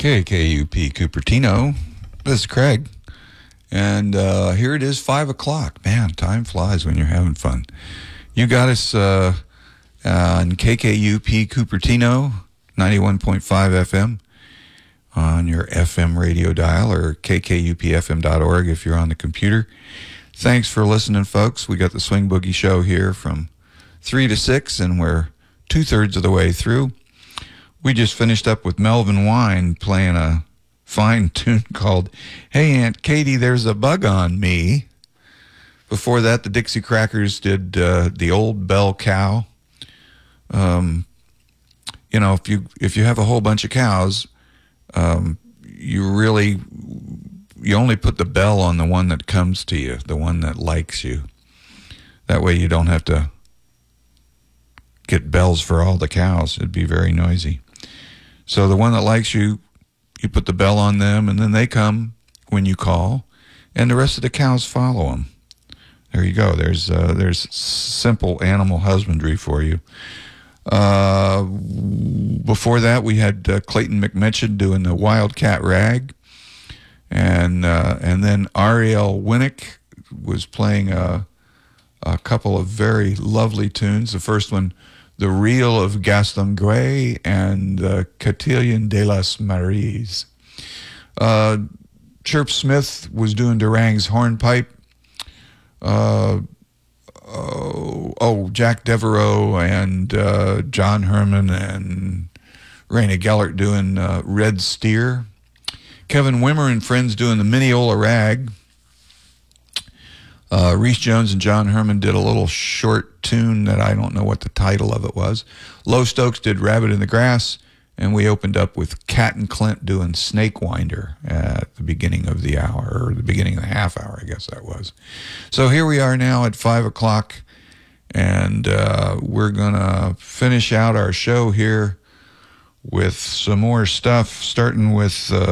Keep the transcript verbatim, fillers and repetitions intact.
K K U P Cupertino. This is Craig. And uh, here it is, five o'clock. Man, time flies when you're having fun. You got us uh, on K K U P Cupertino, ninety-one point five F M, on your F M radio dial, or K K U P F M dot org if you're on the computer. Thanks for listening, folks. We got the Swing Boogie Show here from three to six, and we're two-thirds of the way through. We just finished up with Melvin Wine playing a fine tune called Hey Aunt Katie, There's a Bug on Me. Before that, the Dixie Crackers did uh, The Old Bell Cow. Um, you know, if you if you have a whole bunch of cows, um, you really, you only put the bell on the one that comes to you, the one that likes you. That way you don't have to get bells for all the cows. It'd be very noisy. So the one that likes you, you put the bell on them, and then they come when you call, and the rest of the cows follow them. There you go. There's uh, there's simple animal husbandry for you. Uh, before that, we had uh, Clayton McMitchin doing the Wildcat Rag, and uh, and then Ariel Winnick was playing a, a couple of very lovely tunes. The first one, The Reel of Gaston Gray, and uh, Cotillion de las Maries. Uh, Chirp Smith was doing Durang's hornpipe. Uh, oh, oh, Jack Devereaux and uh, John Herman and Raina Gellert doing uh, Red Steer. Kevin Wimmer and friends doing the Mineola Rag. Uh, Reese Jones and John Herman did a little short tune that I don't know what the title of it was. Low Stokes did Rabbit in the Grass, and we opened up with Cat and Clint doing Snake Winder at the beginning of the hour, or the beginning of the half hour, I guess that was. So here we are now at five o'clock, and uh, we're going to finish out our show here with some more stuff, starting with... Uh,